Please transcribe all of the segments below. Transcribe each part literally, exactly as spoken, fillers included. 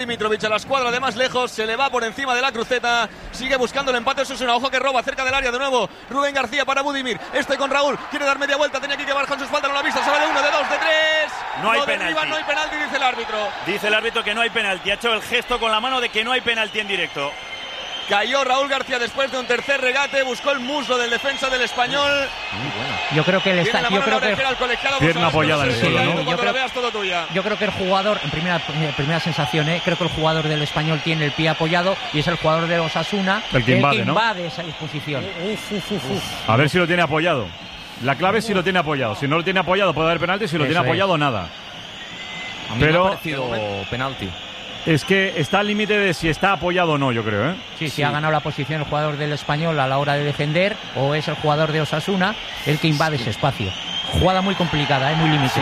Dimitrovic a la escuadra de más lejos, se le va por encima de la cruceta, sigue buscando el empate. Eso es una ojo que roba cerca del área de nuevo. Rubén García para Budimir, este con Raúl, quiere dar media vuelta, tenía que llevar con su espalda, no la ha visto, se va de uno, de dos, de tres. No hay no penalti. Derriban, no hay penalti, dice el árbitro. Dice el árbitro que no hay penalti, ha hecho el gesto con la mano de que no hay penalti en directo. Cayó Raúl García después de un tercer regate, buscó el muslo del defensa del Español. Muy bueno. Yo creo que él está. Yo creo que pierna apoyada en el suelo, ¿no? Yo creo, veas, todo tuya. yo creo que el jugador, en primera, primera sensación, ¿eh? creo que el jugador del Español tiene el pie apoyado y es el jugador de Osasuna el que invade, el que ¿no? invade esa disposición. Uf, uf, uf, uf. A ver si lo tiene apoyado. La clave es si lo tiene apoyado. Si no lo tiene apoyado puede haber penalti, si lo Eso tiene apoyado es. nada. A mí Pero me ha parecido penalti. Es que está al límite de si está apoyado o no, yo creo, ¿eh? Sí, sí, sí, ha ganado la posición el jugador del Español a la hora de defender, o es el jugador de Osasuna el que invade sí. ese espacio. Jugada muy complicada, ¿eh? Muy límite.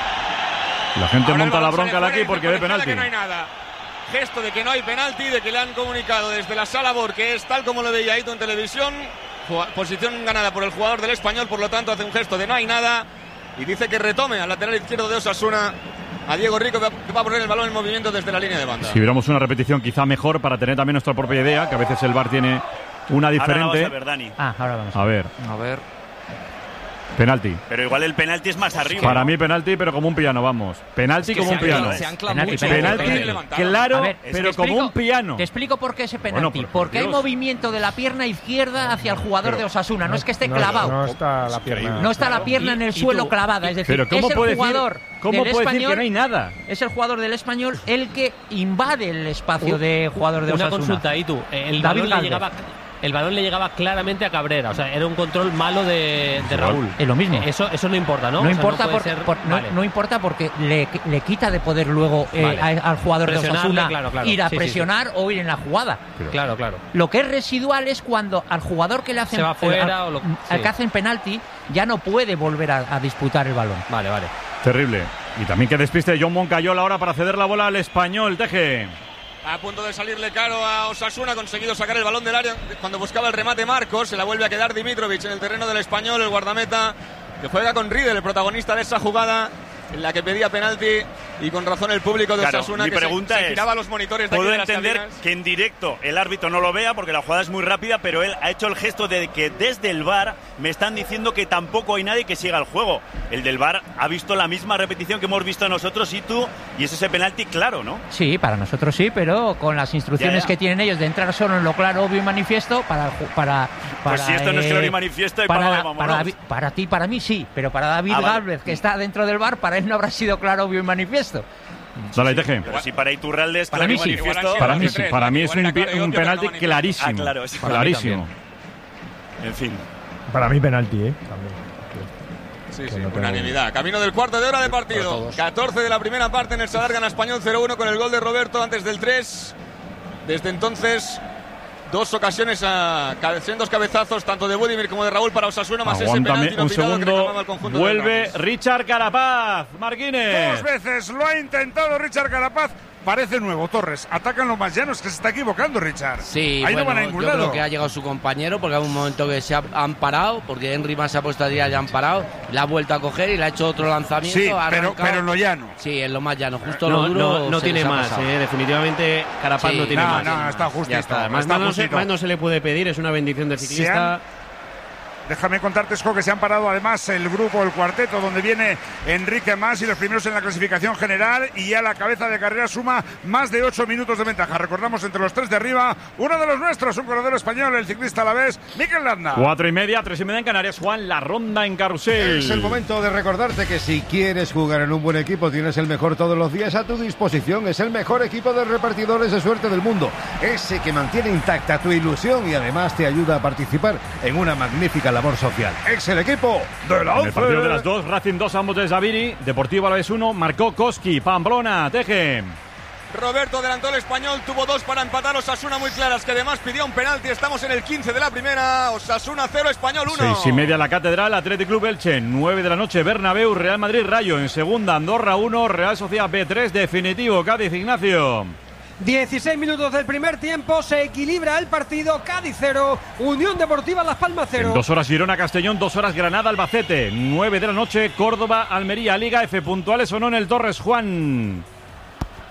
Sí. La gente ahora monta la bronca de aquí porque ve penalti. Que no hay nada. Gesto de que no hay penalti, de que le han comunicado desde la sala B O R que es tal como lo veía Aito en televisión. Posición ganada por el jugador del Español, por lo tanto hace un gesto de no hay nada y dice que retome al lateral izquierdo de Osasuna, a Diego Rico, que va a poner el balón en movimiento desde la línea de banda. Si viéramos una repetición quizá mejor para tener también nuestra propia idea, que a veces el V A R tiene una diferente. Ahora vamos a ver, Dani. Ah, ahora vamos a ver. A ver. Penalti. Pero igual el penalti es más arriba. Para ¿no? mí penalti, pero como un piano, vamos. Penalti es que como un piano. Se ancla penalti, mucho. Penalti, penalti. claro, ver, pero explico, como un piano. Te explico por qué ese penalti. Bueno, por, por porque Dios. hay movimiento de la pierna izquierda hacia el jugador pero, de Osasuna. No, no es que esté no, clavado. No está la pierna. No está la pierna en el suelo tú, clavada. Es decir, pero ¿cómo es el puede jugador decir, ¿cómo del puede español, decir que no hay nada? Es el jugador del Español el que invade el espacio de jugador de Una Osasuna. consulta ahí tú. El David balón, le llegaba, el balón le llegaba claramente a Cabrera. O sea, era un control malo de, de Raúl. Es lo mismo. Eso, eso no importa, ¿no? No, o sea, importa, no, por, ser, por, no, vale. no importa porque le, le quita de poder luego eh, Vale. a, al jugador de Osasuna claro, claro. ir a sí, presionar sí, sí. o ir en la jugada. Pero, claro, claro. Lo que es residual es cuando al jugador que le hacen se va fuera al, o lo, al sí. que hacen penalti ya no puede volver a, a disputar el balón. Vale, vale. Terrible. Y también que despiste John Moncayola ahora para ceder la bola al Español. Teje. A punto de salirle caro a Osasuna, ha conseguido sacar el balón del área cuando buscaba el remate Marcos. Se la vuelve a quedar Dimitrovic en el terreno del Español, el guardameta que juega con Riedel, el protagonista de esa jugada en la que pedía penalti, y con razón el público de claro, Osasuna mi que pregunta se, se es, giraba los monitores de puedo aquí de las entender cabinas. que en directo el árbitro no lo vea porque la jugada es muy rápida, pero él ha hecho el gesto de que desde el V A R me están diciendo que tampoco hay nadie que siga el juego. El del V A R ha visto la misma repetición que hemos visto nosotros y tú, y es ese penalti claro, ¿no? Sí, para nosotros sí, pero con las instrucciones ya, ya. que tienen ellos de entrar solo en lo claro, obvio y manifiesto para para, para pues si esto eh, no es claro y manifiesto y para, para, para, para, David, para ti, para mí sí, pero para David ah, vale. Gálvez, que está dentro del V A R, para él no habrá sido claro, obvio y manifiesto. Dale, Teje. Pero si para Iturralde es para claro mí y sí. manifiesto. Para mí sí. Para mí es un, un penalti clarísimo. Ah, claro, sí, clarísimo. En fin. Para mí penalti, ¿eh? También. Sí, sí, unanimidad. Camino del cuarto de hora de partido. catorce de la primera parte en el Sadar, gana Español cero uno con el gol de Roberto antes del tres. Desde entonces, dos ocasiones a sendos cabezazos, tanto de Budimir como de Raúl para Osasuna, más Aguántame ese penalti no un pitado que reclamaba segundo. el conjunto Vuelve del Ramis. Richard Carapaz. Marquines. Dos veces lo ha intentado Richard Carapaz. Parece nuevo, Torres. Atacan los más llanos, que se está equivocando, Richard. Sí, ahí bueno, no van a ningún yo lado. creo que ha llegado su compañero, porque hay un momento que se ha, han parado, porque Henry más se ha puesto a día y han parado, la ha vuelto a coger y le ha hecho otro lanzamiento. Sí, ha pero, arrancado. pero en lo llano. Sí, en lo más llano, justo No, lo duro. no, no se tiene les ha más, pasado. eh, definitivamente Carapaz Sí, no tiene no, más. no, está justito. Ya está. Más, está más no se, justito. más no se le puede pedir, es una bendición del ciclista. Déjame contarte, Esco, que se han parado además el grupo, el cuarteto, donde viene Enrique Mas y los primeros en la clasificación general, y ya la cabeza de carrera suma más de ocho minutos de ventaja. Recordamos, entre los tres de arriba, uno de los nuestros, un corredor español, el ciclista alavés, Mikel Landa. Cuatro y media, tres y media en Canarias. Juan, la ronda en carrusel. Es el momento de recordarte que si quieres jugar en un buen equipo, tienes el mejor todos los días a tu disposición. Es el mejor equipo de repartidores de suerte del mundo. Ese que mantiene intacta tu ilusión y además te ayuda a participar en una magnífica labor social. Es el equipo de la En once. el partido de las dos, Racing dos, ambos de Zaviri. Deportivo Alavés uno, marcó Koski. Pamplona, Teje. Roberto adelantó el Español, tuvo dos para empatar. Osasuna muy claras, que además pidió un penalti. Estamos en el quince de la primera. Osasuna cero, Español uno. Seis y media la Catedral, Athletic Club Elche. Nueve de la noche, Bernabéu, Real Madrid Rayo. En segunda, Andorra uno, Real Sociedad B tres. Definitivo, Cádiz, Ignacio. dieciséis minutos del primer tiempo, se equilibra el partido. Cádiz cero, Unión Deportiva Las Palmas cero. En dos horas Girona Castellón, dos horas Granada Albacete. Nueve de la noche, Córdoba Almería. Liga F, puntuales o no en el Torres, Juan.